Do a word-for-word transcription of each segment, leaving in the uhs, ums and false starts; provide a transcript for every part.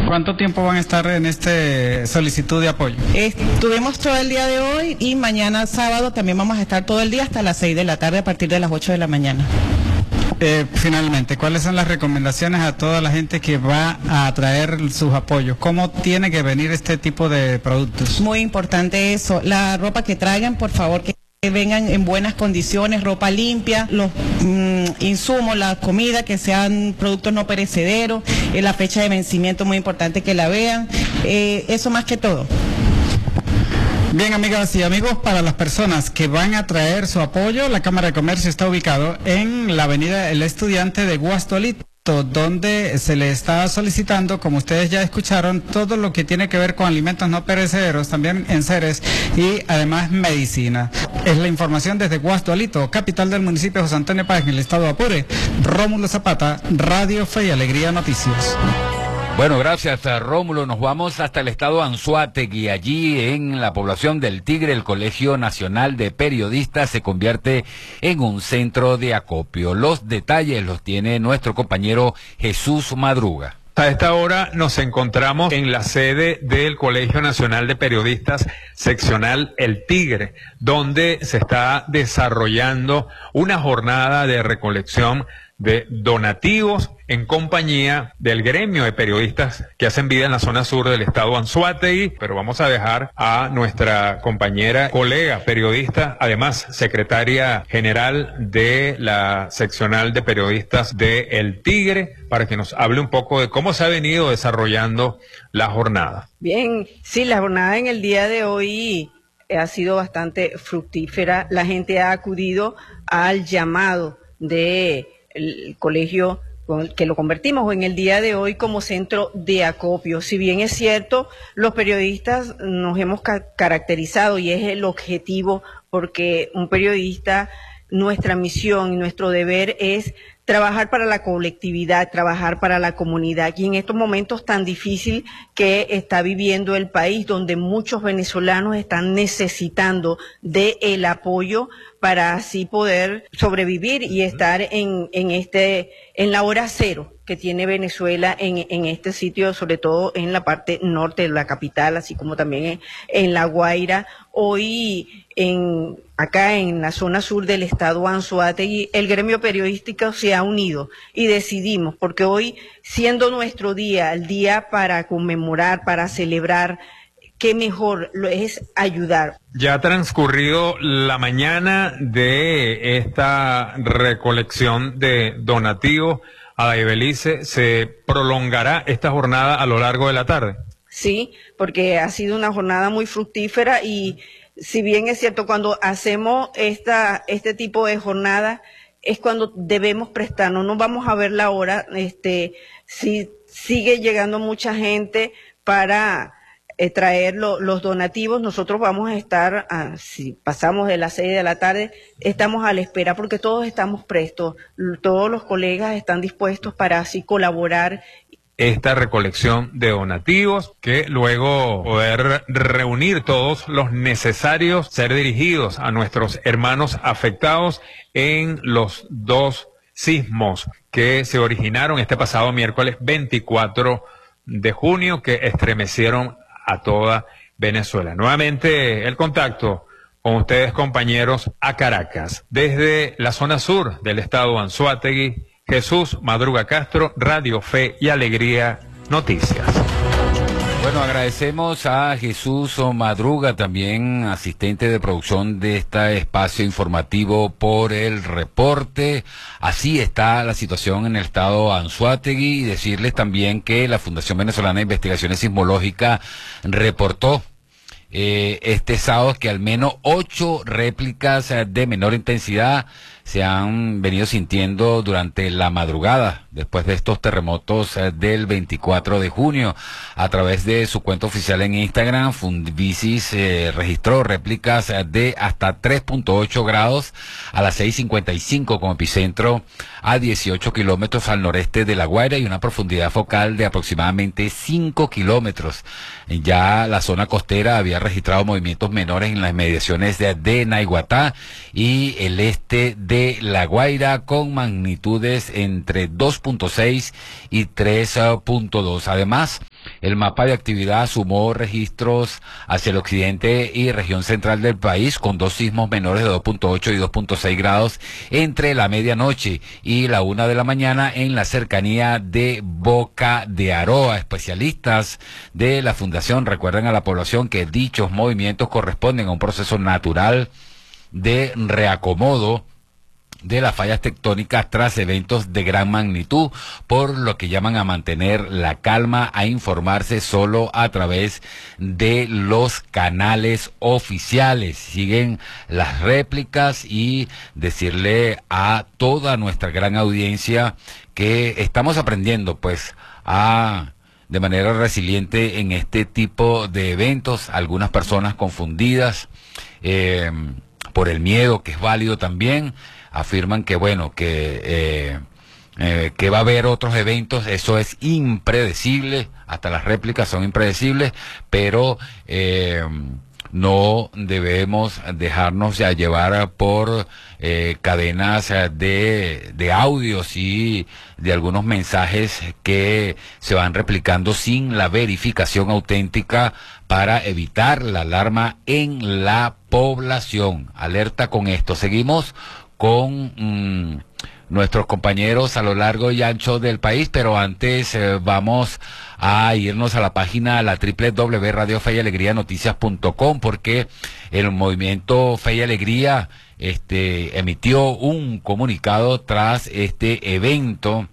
¿Cuánto tiempo van a estar en este solicitud de apoyo? Estuvimos todo el día de hoy y mañana sábado también vamos a estar todo el día hasta las seis de la tarde a partir de las ocho de la mañana. Eh, finalmente, ¿cuáles son las recomendaciones a toda la gente que va a traer sus apoyos? ¿Cómo tiene que venir este tipo de productos? Muy importante eso. La ropa que traigan, por favor, que que vengan en buenas condiciones, ropa limpia, los mm, insumos, la comida, que sean productos no perecederos, eh, la fecha de vencimiento muy importante que la vean, eh, eso más que todo. Bien, amigas y amigos, para las personas que van a traer su apoyo, la Cámara de Comercio está ubicado en la avenida El Estudiante de Guastolito, donde se le está solicitando, como ustedes ya escucharon, todo lo que tiene que ver con alimentos no perecederos, también enseres y además medicina. Es la información desde Guastolito, capital del municipio de José Antonio Páez, en el estado de Apure. Rómulo Zapata, Radio Fe y Alegría Noticias. Bueno, gracias a Rómulo. Nos vamos hasta el estado Anzoátegui. Allí, en la población del Tigre, el Colegio Nacional de Periodistas se convierte en un centro de acopio. Los detalles los tiene nuestro compañero Jesús Madruga. A esta hora nos encontramos en la sede del Colegio Nacional de Periodistas seccional El Tigre, donde se está desarrollando una jornada de recolección de donativos en compañía del gremio de periodistas que hacen vida en la zona sur del estado Anzoátegui. Pero vamos a dejar a nuestra compañera, colega periodista, además secretaria general de la seccional de periodistas de El Tigre, para que nos hable un poco de cómo se ha venido desarrollando la jornada. Bien, sí, la jornada en el día de hoy ha sido bastante fructífera. La gente ha acudido al llamado de el colegio, que lo convertimos en el día de hoy como centro de acopio. Si bien es cierto, los periodistas nos hemos ca caracterizado y es el objetivo, porque un periodista, nuestra misión y nuestro deber es trabajar para la colectividad, trabajar para la comunidad. Y en estos momentos tan difíciles que está viviendo el país, donde muchos venezolanos están necesitando de el apoyo para así poder sobrevivir y estar en, en este, en la hora cero que tiene Venezuela en, en este sitio, sobre todo en la parte norte de la capital, así como también en, en La Guaira. Hoy, en, acá en la zona sur del estado Anzoátegui, el gremio periodístico se ha unido y decidimos, porque hoy, siendo nuestro día, el día para conmemorar, para celebrar, qué mejor lo es ayudar. Ya ha transcurrido la mañana de esta recolección de donativos. Adaibelice, ¿se prolongará esta jornada a lo largo de la tarde? Sí, porque ha sido una jornada muy fructífera y si bien es cierto, cuando hacemos esta, este tipo de jornada es cuando debemos prestarnos, no vamos a ver la hora, este, si sigue llegando mucha gente para eh, traer lo, los donativos, nosotros vamos a estar, ah, si pasamos de las seis de la tarde, estamos a la espera porque todos estamos prestos, todos los colegas están dispuestos para así colaborar. Esta recolección de donativos, que luego poder reunir todos los necesarios, ser dirigidos a nuestros hermanos afectados en los dos sismos que se originaron este pasado miércoles veinticuatro de junio, que estremecieron a toda Venezuela. Nuevamente el contacto con ustedes, compañeros, a Caracas, desde la zona sur del estado Anzoátegui. Jesús Madruga Castro, Radio Fe y Alegría Noticias. Bueno, agradecemos a Jesús Madruga, también asistente de producción de este espacio informativo, por el reporte. Así está la situación en el estado Anzoátegui, y decirles también que la Fundación Venezolana de Investigaciones Sismológicas reportó eh, este sábado que al menos ocho réplicas de menor intensidad se han venido sintiendo durante la madrugada después de estos terremotos eh, del veinticuatro de junio. A través de su cuenta oficial en Instagram, Fundvisis eh, registró réplicas eh, de hasta tres punto ocho grados a las seis cincuenta y cinco, con epicentro a dieciocho kilómetros al noreste de La Guaira y una profundidad focal de aproximadamente cinco kilómetros. Ya la zona costera había registrado movimientos menores en las mediaciones de, de Naiguatá y el este de La Guaira, con magnitudes entre dos punto seis y tres punto dos. Además, El mapa de actividad sumó registros hacia el occidente y región central del país con dos sismos menores de dos punto ocho y dos punto seis grados entre la medianoche y la una de la mañana en la cercanía de Boca de Aroa. Especialistas de la Fundación recuerdan a la población que dichos movimientos corresponden a un proceso natural de reacomodo de las fallas tectónicas tras eventos de gran magnitud, por lo que llaman a mantener la calma, a informarse solo a través de los canales oficiales. Siguen las réplicas y decirle a toda nuestra gran audiencia que estamos aprendiendo pues a de manera resiliente en este tipo de eventos. Algunas personas confundidas eh, por el miedo, que es válido también, afirman que bueno, que, eh, eh, que va a haber otros eventos. Eso es impredecible, hasta las réplicas son impredecibles, pero eh, no debemos dejarnos ya llevar por eh, cadenas de, de audios y de algunos mensajes que se van replicando sin la verificación auténtica para evitar la alarma en la población. Alerta con esto. Seguimos con mmm, nuestros compañeros a lo largo y ancho del país, pero antes eh, vamos a irnos a la página, la doble u doble u doble u punto radio fe y alegría noticias punto com, porque el movimiento Fe y Alegría este, emitió un comunicado tras este evento.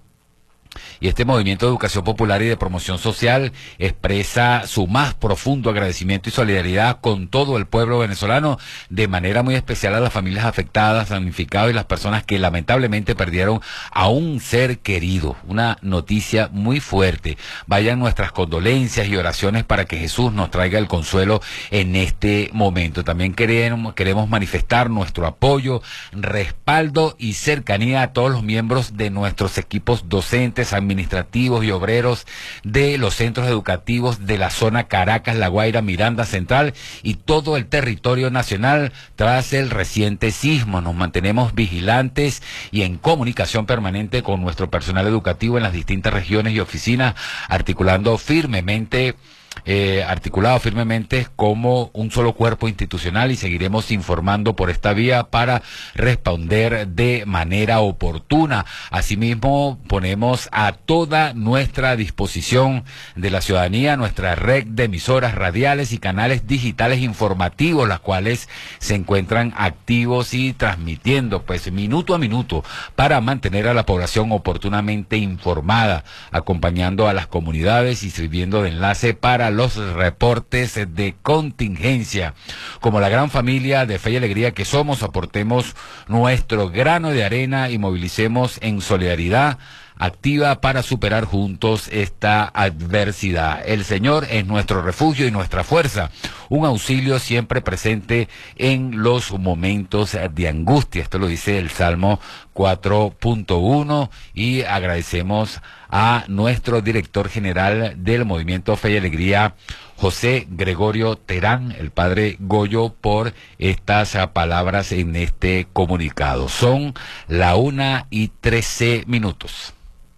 Y este movimiento de educación popular y de promoción social expresa su más profundo agradecimiento y solidaridad con todo el pueblo venezolano, de manera muy especial a las familias afectadas, damnificadas y las personas que lamentablemente perdieron a un ser querido. Una noticia muy fuerte. Vayan nuestras condolencias y oraciones para que Jesús nos traiga el consuelo en este momento. También queremos, queremos manifestar nuestro apoyo, respaldo y cercanía a todos los miembros de nuestros equipos docentes, administrativos y obreros de los centros educativos de la zona Caracas, La Guaira, Miranda Central y todo el territorio nacional tras el reciente sismo. Nos mantenemos vigilantes y en comunicación permanente con nuestro personal educativo en las distintas regiones y oficinas, articulando firmemente Eh, articulado firmemente como un solo cuerpo institucional, y seguiremos informando por esta vía para responder de manera oportuna. Asimismo, ponemos a toda nuestra disposición de la ciudadanía nuestra red de emisoras radiales y canales digitales informativos, las cuales se encuentran activos y transmitiendo pues minuto a minuto para mantener a la población oportunamente informada, acompañando a las comunidades y sirviendo de enlace para los reportes de contingencia. Como la gran familia de Fe y Alegría que somos, aportemos nuestro grano de arena y movilicemos en solidaridad activa para superar juntos esta adversidad. El Señor es nuestro refugio y nuestra fuerza, un auxilio siempre presente en los momentos de angustia. Esto lo dice el Salmo cuatro punto uno, y agradecemos a nuestro director general del Movimiento Fe y Alegría, José Gregorio Terán, el padre Goyo, por estas palabras en este comunicado. Son la una y trece minutos.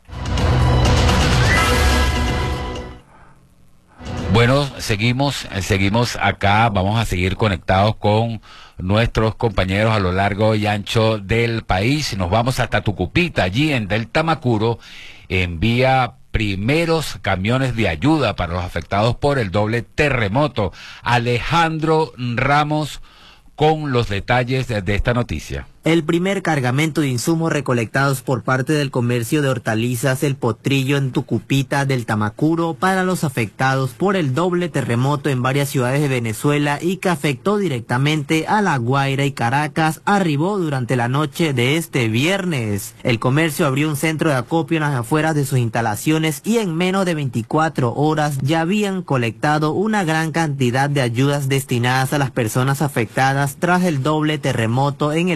Bueno, seguimos, seguimos acá, vamos a seguir conectados con nuestros compañeros a lo largo y ancho del país. Nos vamos hasta Tucupita, allí en Delta Macuro, envía primeros camiones de ayuda para los afectados por el doble terremoto. Alejandro Ramos con los detalles de, de esta noticia. El primer cargamento de insumos recolectados por parte del comercio de hortalizas El Potrillo en Tucupita del Tamacuro para los afectados por el doble terremoto en varias ciudades de Venezuela y que afectó directamente a La Guaira y Caracas arribó durante la noche de este viernes. El comercio abrió un centro de acopio en las afueras de sus instalaciones y en menos de veinticuatro horas ya habían colectado una gran cantidad de ayudas destinadas a las personas afectadas tras el doble terremoto en el centro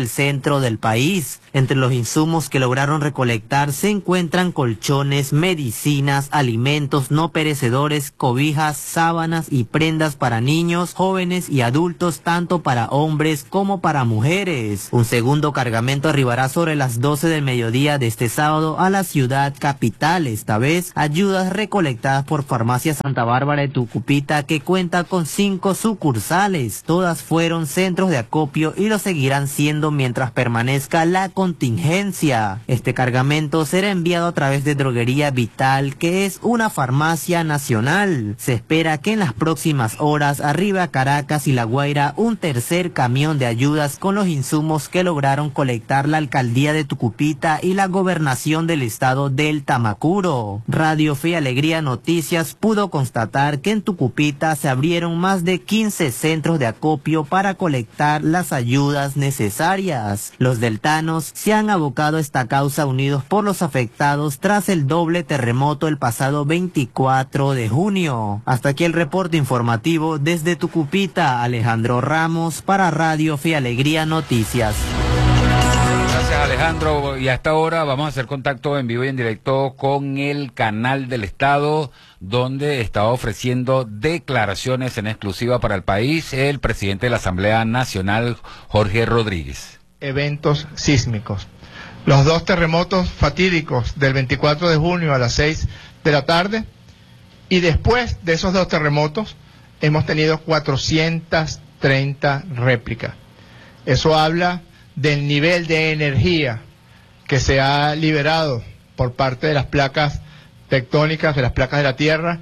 centro del país. Entre los insumos que lograron recolectar se encuentran colchones, medicinas, alimentos no perecedores, cobijas, sábanas y prendas para niños, jóvenes y adultos, tanto para hombres como para mujeres. Un segundo cargamento arribará sobre las doce del mediodía de este sábado a la ciudad capital. Esta vez, ayudas recolectadas por Farmacia Santa Bárbara de Tucupita, que cuenta con cinco sucursales. Todas fueron centros de acopio y lo seguirán siendo mientras permanezca la contingencia. Este cargamento será enviado a través de Droguería Vital, que es una farmacia nacional. Se espera que en las próximas horas arribe a Caracas y La Guaira un tercer camión de ayudas con los insumos que lograron colectar la alcaldía de Tucupita y la gobernación del estado del Tamacuro. Radio Fe y Alegría Noticias pudo constatar que en Tucupita se abrieron más de quince centros de acopio para colectar las ayudas necesarias. Los deltanos se han abocado a esta causa unidos por los afectados tras el doble terremoto el pasado veinticuatro de junio. Hasta aquí el reporte informativo desde Tucupita. Alejandro Ramos para Radio Fe y Alegría Noticias. Gracias, Alejandro. Y hasta ahora vamos a hacer contacto en vivo y en directo con el Canal del Estado, donde está ofreciendo declaraciones en exclusiva para el país el presidente de la Asamblea Nacional, Jorge Rodríguez. Eventos sísmicos. Los dos terremotos fatídicos del veinticuatro de junio a las seis de la tarde, y después de esos dos terremotos hemos tenido cuatrocientas treinta réplicas. Eso habla del nivel de energía que se ha liberado por parte de las placas tectónicas, de las placas de la Tierra,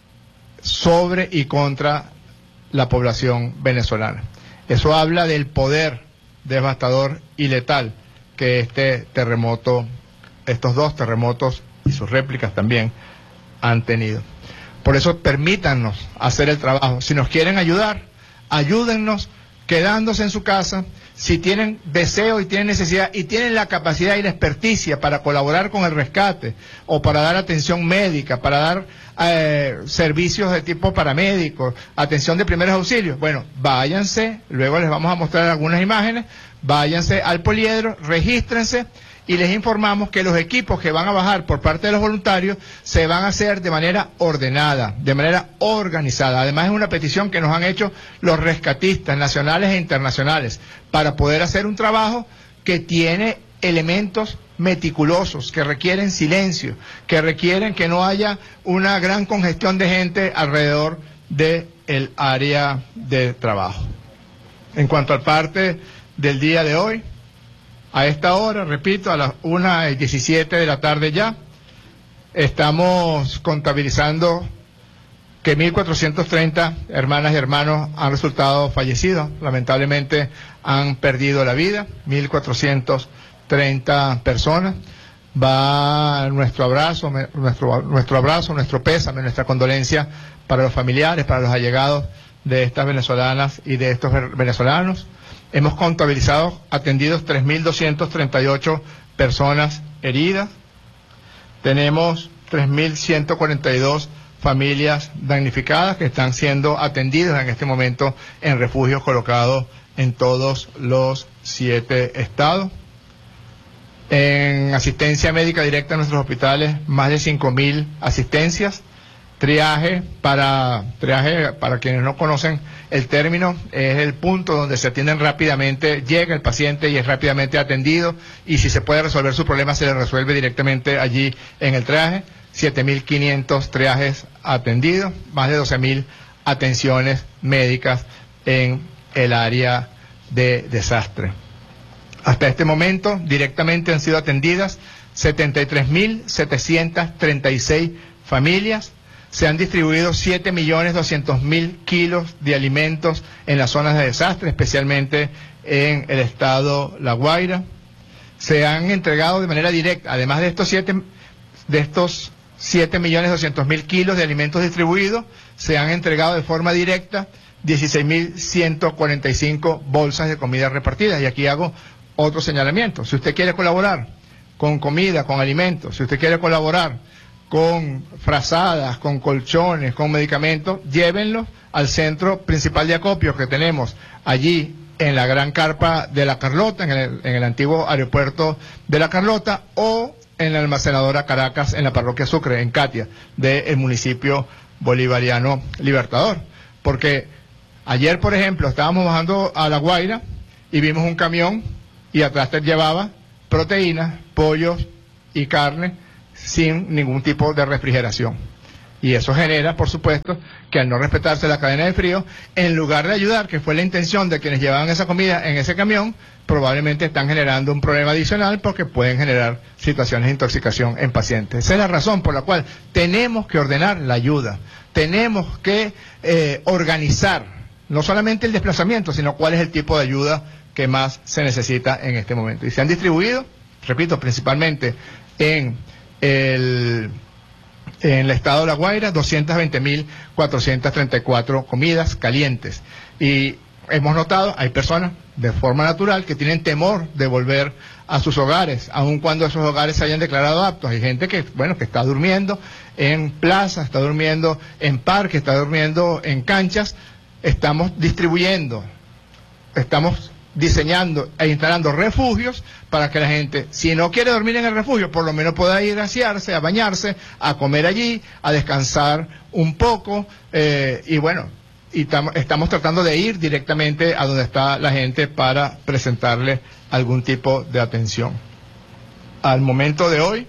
sobre y contra la población venezolana. Eso habla del poder devastador y letal que este terremoto, estos dos terremotos y sus réplicas también han tenido. Por eso permítanos hacer el trabajo. Si nos quieren ayudar, ayúdennos quedándose en su casa. Si tienen deseo y tienen necesidad y tienen la capacidad y la experticia para colaborar con el rescate o para dar atención médica, para dar eh, servicios de tipo paramédico, atención de primeros auxilios, bueno, váyanse, luego les vamos a mostrar algunas imágenes, váyanse al poliedro, regístrense y les informamos que los equipos que van a bajar por parte de los voluntarios se van a hacer de manera ordenada, de manera organizada. Además es una petición que nos han hecho los rescatistas nacionales e internacionales para poder hacer un trabajo que tiene elementos meticulosos, que requieren silencio, que requieren que no haya una gran congestión de gente alrededor del área de trabajo. En cuanto al parte del día de hoy, a esta hora, repito, a las una y diecisiete de la tarde ya, estamos contabilizando que mil cuatrocientos treinta hermanas y hermanos han resultado fallecidos. Lamentablemente han perdido la vida, mil cuatrocientas treinta personas. Va nuestro abrazo, nuestro, nuestro abrazo, nuestro pésame, nuestra condolencia para los familiares, para los allegados de estas venezolanas y de estos venezolanos. Hemos contabilizado, atendidos tres mil doscientas treinta y ocho personas heridas. Tenemos tres mil ciento cuarenta y dos familias damnificadas que están siendo atendidas en este momento en refugios colocados en todos los siete estados. En asistencia médica directa en nuestros hospitales, más de cinco mil asistencias. Triaje, para triaje, para quienes no conocen el término, es el punto donde se atienden rápidamente, llega el paciente y es rápidamente atendido, y si se puede resolver su problema se le resuelve directamente allí en el triaje. siete mil quinientos triajes atendidos, más de doce mil atenciones médicas en el área de desastre. Hasta este momento directamente han sido atendidas setenta y tres mil setecientas treinta y seis familias. Se han distribuido siete millones doscientos mil kilos de alimentos en las zonas de desastre, especialmente en el estado La Guaira. Se han entregado de manera directa, además de estos siete, de estos siete millones doscientos mil kilos de alimentos distribuidos, se han entregado de forma directa dieciséis mil ciento cuarenta y cinco bolsas de comida repartidas. Y aquí hago otro señalamiento. Si usted quiere colaborar con comida, con alimentos, si usted quiere colaborar con frazadas, con colchones, con medicamentos, llévenlos al centro principal de acopio que tenemos allí en la Gran Carpa de La Carlota, en el, en el antiguo aeropuerto de La Carlota, o en la almacenadora Caracas, en la parroquia Sucre, en Catia, del municipio bolivariano Libertador. Porque ayer, por ejemplo, estábamos bajando a La Guaira y vimos un camión y atrás te llevaba proteínas, pollos y carne sin ningún tipo de refrigeración. Y eso genera, por supuesto, que al no respetarse la cadena de frío, en lugar de ayudar, que fue la intención de quienes llevaban esa comida en ese camión, probablemente están generando un problema adicional porque pueden generar situaciones de intoxicación en pacientes. Esa es la razón por la cual tenemos que ordenar la ayuda, tenemos que eh, organizar no solamente el desplazamiento, sino cuál es el tipo de ayuda que más se necesita en este momento. Y se han distribuido, repito, principalmente en el... en el estado de La Guaira, doscientas veinte mil cuatrocientas treinta y cuatro comidas calientes. Y hemos notado, hay personas de forma natural que tienen temor de volver a sus hogares, aun cuando esos hogares se hayan declarado aptos. Hay gente que, bueno, que está durmiendo en plazas, está durmiendo en parques, está durmiendo en canchas. Estamos distribuyendo, estamos diseñando e instalando refugios para que la gente, si no quiere dormir en el refugio, por lo menos pueda ir a asearse, a bañarse, a comer allí, a descansar un poco, eh, y bueno, y estamos tratando de ir directamente a donde está la gente para presentarle algún tipo de atención. Al momento de hoy,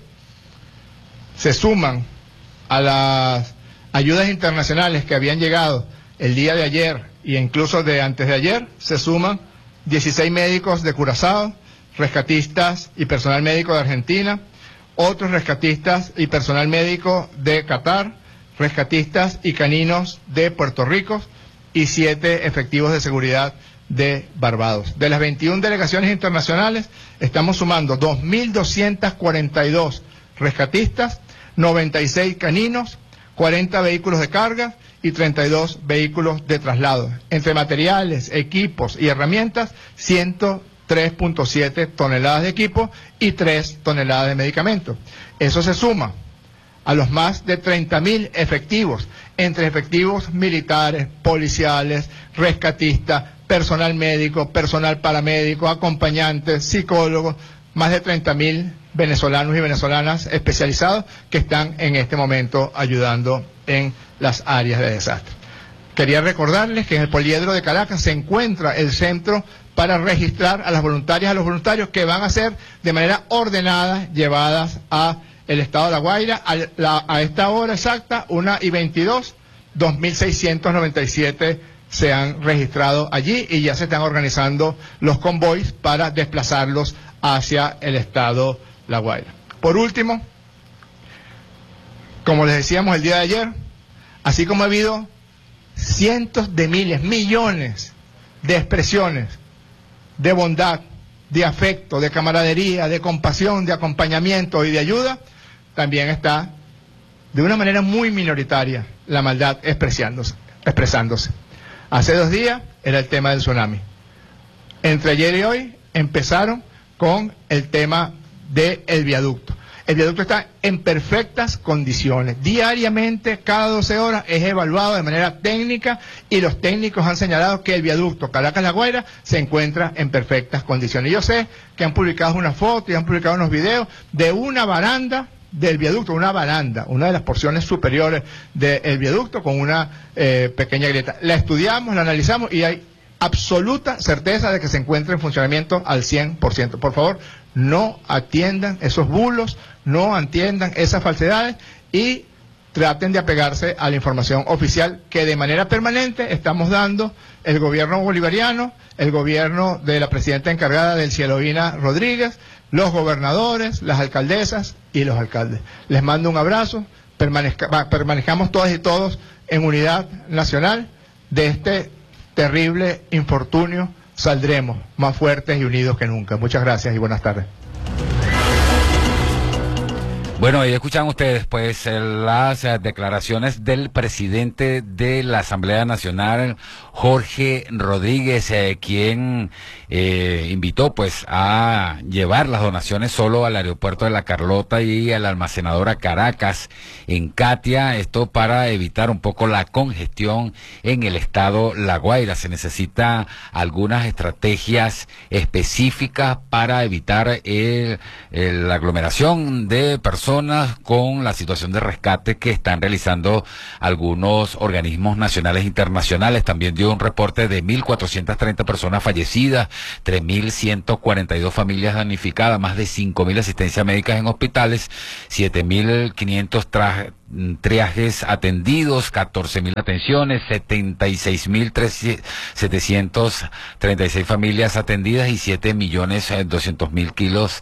se suman a las ayudas internacionales que habían llegado el día de ayer e incluso de antes de ayer, se suman dieciséis médicos de Curazao, rescatistas y personal médico de Argentina, otros rescatistas y personal médico de Qatar, rescatistas y caninos de Puerto Rico y siete efectivos de seguridad de Barbados. De las veintiuna delegaciones internacionales, estamos sumando dos mil doscientos cuarenta y dos rescatistas, noventa y seis caninos, cuarenta vehículos de carga y treinta y dos vehículos de traslado. Entre materiales, equipos y herramientas, ciento tres punto siete toneladas de equipo y tres toneladas de medicamentos. Eso se suma a los más de treinta mil efectivos, entre efectivos militares, policiales, rescatistas, personal médico, personal paramédico, acompañantes, psicólogos, más de treinta mil venezolanos y venezolanas especializados que están en este momento ayudando en las áreas de desastre. Quería recordarles que en el Poliedro de Caracas se encuentra el centro para registrar a las voluntarias, a los voluntarios que van a ser de manera ordenada llevadas a el estado de La Guaira a, la, a esta hora exacta, una y veintidós, dos mil seiscientos noventa y siete se han registrado allí y ya se están organizando los convoys para desplazarlos hacia el estado La Guaira. Por último, como les decíamos el día de ayer, así como ha habido cientos de miles, millones de expresiones de bondad, de afecto, de camaradería, de compasión, de acompañamiento y de ayuda, también está de una manera muy minoritaria la maldad expresándose. expresándose. Hace dos días era el tema del tsunami. Entre ayer y hoy empezaron con el tema del viaducto. El viaducto está en perfectas condiciones. Diariamente, cada doce horas, es evaluado de manera técnica y los técnicos han señalado que el viaducto Caracas-La Guaira se encuentra en perfectas condiciones. Yo sé que han publicado una foto y han publicado unos videos de una baranda del viaducto, una baranda, una de las porciones superiores del viaducto con una eh, pequeña grieta. La estudiamos, la analizamos y hay absoluta certeza de que se encuentra en funcionamiento al cien por ciento. Por favor, no atiendan esos bulos, no atiendan esas falsedades y traten de apegarse a la información oficial que de manera permanente estamos dando el gobierno bolivariano, el gobierno de la presidenta encargada del Cielovina Rodríguez, los gobernadores, las alcaldesas y los alcaldes. Les mando un abrazo, permanezca, permanezcamos todas y todos en unidad nacional. De este terrible infortunio saldremos más fuertes y unidos que nunca. Muchas gracias y buenas tardes. Bueno, ahí escuchan ustedes pues las eh, declaraciones del presidente de la Asamblea Nacional, Jorge Rodríguez, eh, quien eh, invitó pues a llevar las donaciones solo al aeropuerto de La Carlota y a la almacenadora Caracas en Catia, esto para evitar un poco la congestión en el estado La Guaira. Se necesita algunas estrategias específicas para evitar el, el, la aglomeración de personas con la situación de rescate que están realizando algunos organismos nacionales e internacionales. También dio un reporte de mil cuatrocientas treinta personas fallecidas, tres mil ciento cuarenta y dos familias damnificadas, más de cinco mil asistencias médicas en hospitales, siete mil quinientos trajes triajes atendidos, catorce mil atenciones, setenta y seis mil setecientos treinta y seis familias atendidas y siete millones doscientos mil kilos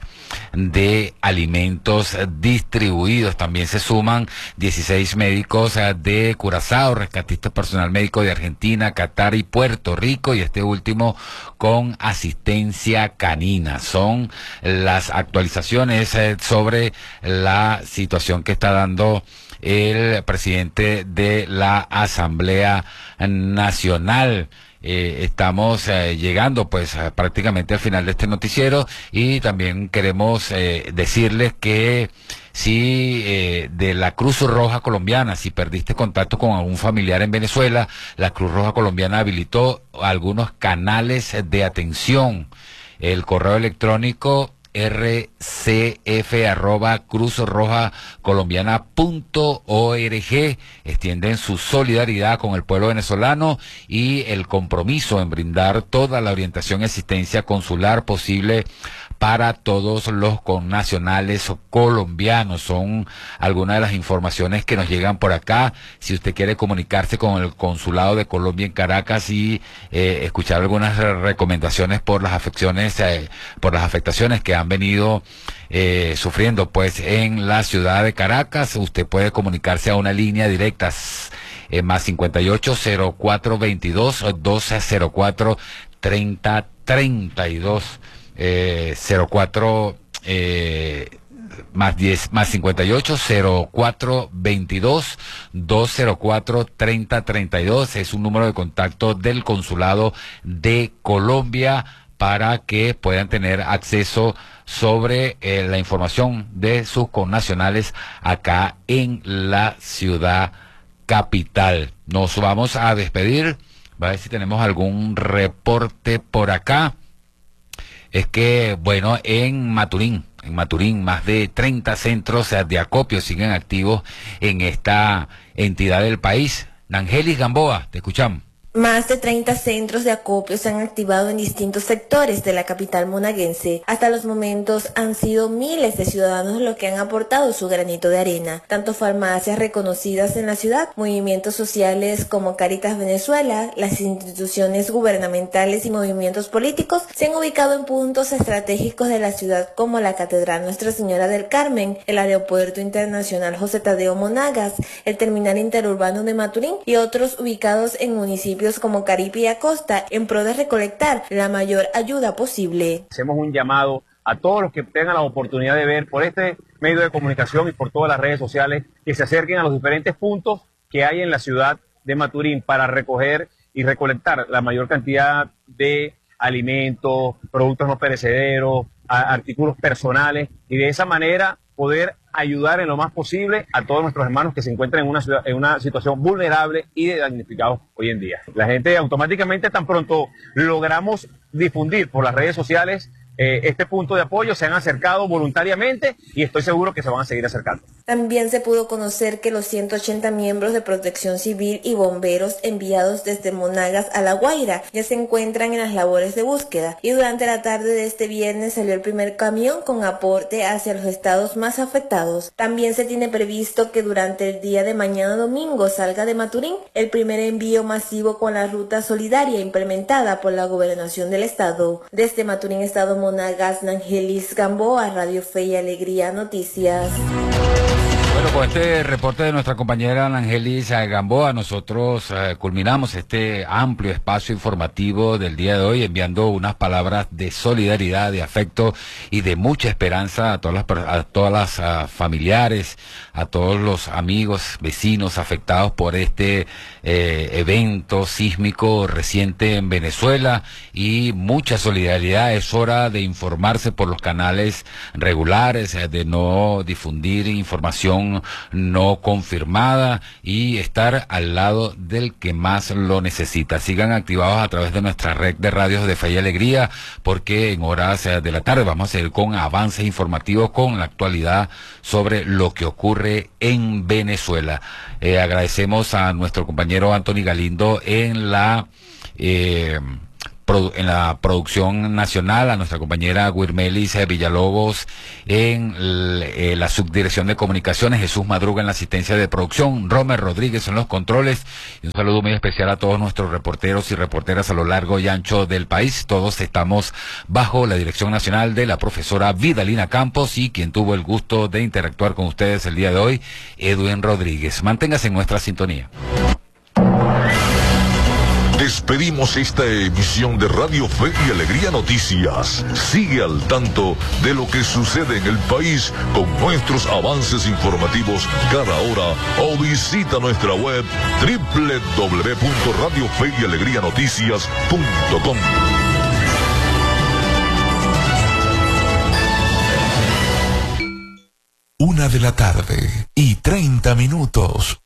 de alimentos distribuidos. También se suman dieciséis médicos de Curazao, rescatistas personal médico de Argentina, Qatar y Puerto Rico, y este último con asistencia canina. Son las actualizaciones sobre la situación que está dando el presidente de la Asamblea Nacional. Eh, estamos eh, llegando pues eh, prácticamente al final de este noticiero, y también queremos eh, decirles que si eh, de la Cruz Roja Colombiana, si perdiste contacto con algún familiar en Venezuela, la Cruz Roja Colombiana habilitó algunos canales de atención. El correo electrónico r c f arroba cruz roja colombiana punto org extienden su solidaridad con el pueblo venezolano y el compromiso en brindar toda la orientación y asistencia consular posible para todos los connacionales colombianos. Son algunas de las informaciones que nos llegan por acá. Si usted quiere comunicarse con el Consulado de Colombia en Caracas y eh, escuchar algunas recomendaciones por las afecciones, eh, por las afectaciones que han venido eh, sufriendo pues en la ciudad de Caracas, usted puede comunicarse a una línea directa eh, más cincuenta y ocho, cero cuatro veintidós, doce cero cuatro, treinta treinta y dos. Eh, cero cuatro eh, más diez más cincuenta y ocho, cero cuatro veintidós, dos cero cuatro, treinta treinta y dos es un número de contacto del Consulado de Colombia para que puedan tener acceso sobre eh, la información de sus connacionales acá en la ciudad capital. Nos vamos a despedir, a ver si tenemos algún reporte por acá. Es que, bueno, en Maturín, en Maturín, más de treinta centros de acopio siguen activos en esta entidad del país. Nangelis Gamboa, te escuchamos. Más de treinta centros de acopio se han activado en distintos sectores de la capital monaguense. Hasta los momentos han sido miles de ciudadanos los que han aportado su granito de arena. Tanto farmacias reconocidas en la ciudad, movimientos sociales como Cáritas Venezuela, las instituciones gubernamentales y movimientos políticos se han ubicado en puntos estratégicos de la ciudad como la Catedral Nuestra Señora del Carmen, el Aeropuerto Internacional José Tadeo Monagas, el Terminal Interurbano de Maturín y otros ubicados en municipios como Caripe y Acosta, en pro de recolectar la mayor ayuda posible. Hacemos un llamado a todos los que tengan la oportunidad de ver por este medio de comunicación y por todas las redes sociales, que se acerquen a los diferentes puntos que hay en la ciudad de Maturín para recoger y recolectar la mayor cantidad de alimentos, productos no perecederos, artículos personales, y de esa manera poder ayudar en lo más posible a todos nuestros hermanos que se encuentran en una, ciudad, en una situación vulnerable y de damnificados hoy en día. La gente automáticamente, tan pronto logramos difundir por las redes sociales eh, este punto de apoyo, se han acercado voluntariamente y estoy seguro que se van a seguir acercando. También se pudo conocer que los ciento ochenta miembros de Protección Civil y bomberos enviados desde Monagas a La Guaira ya se encuentran en las labores de búsqueda, y durante la tarde de este viernes salió el primer camión con aporte hacia los estados más afectados. También se tiene previsto que durante el día de mañana domingo salga de Maturín el primer envío masivo con la ruta solidaria implementada por la gobernación del estado. Desde Maturín, estado Monagas, Nangelis Gamboa, Radio Fe y Alegría Noticias. Bueno, con este reporte de nuestra compañera Ana Angelis Gamboa, nosotros eh, culminamos este amplio espacio informativo del día de hoy, enviando unas palabras de solidaridad, de afecto y de mucha esperanza a todas las, a todas las uh, familiares, a todos los amigos, vecinos afectados por este eh, evento sísmico reciente en Venezuela, y mucha solidaridad. Es hora de informarse por los canales regulares, eh, de no difundir información no confirmada y estar al lado del que más lo necesita. Sigan activados a través de nuestra red de radios de Fe y Alegría, porque en horas de la tarde vamos a seguir con avances informativos, con la actualidad sobre lo que ocurre en Venezuela. Eh, agradecemos a nuestro compañero Anthony Galindo en la eh, en la producción nacional, a nuestra compañera Guirmelis Villalobos en eh, la subdirección de comunicaciones, Jesús Madruga en la asistencia de producción, Romer Rodríguez en los controles, y un saludo muy especial a todos nuestros reporteros y reporteras a lo largo y ancho del país. Todos estamos bajo la dirección nacional de la profesora Vidalina Campos, y quien tuvo el gusto de interactuar con ustedes el día de hoy, Edwin Rodríguez. Manténgase en nuestra sintonía. Despedimos esta emisión de Radio Fe y Alegría Noticias. Sigue al tanto de lo que sucede en el país con nuestros avances informativos cada hora, o visita nuestra web doble u doble u doble u punto radio fe y alegría noticias punto com. Una de la tarde y treinta minutos.